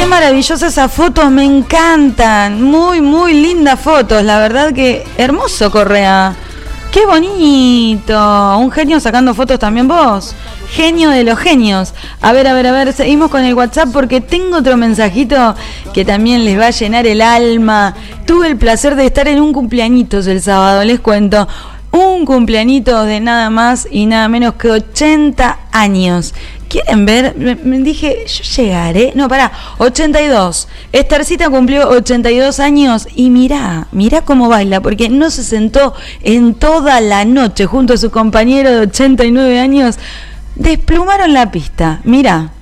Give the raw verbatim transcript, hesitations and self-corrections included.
qué maravillosa esa foto, me encantan. Muy, muy lindas fotos, la verdad que hermoso, Correa. Qué bonito. Un genio sacando fotos también vos. Genio de los genios. A ver, a ver, a ver, seguimos con el WhatsApp porque tengo otro mensajito que también les va a llenar el alma. Tuve el placer de estar en un cumpleañitos el sábado, les cuento. Un cumpleañito de nada más y nada menos que ochenta años. ¿Quieren ver? Me, me dije, yo llegaré. No, pará, ochenta y dos. Esthercita cumplió ochenta y dos años y mirá, mirá cómo baila, porque no se sentó en toda la noche junto a su compañero de ochenta y nueve años. Desplumaron la pista, mirá.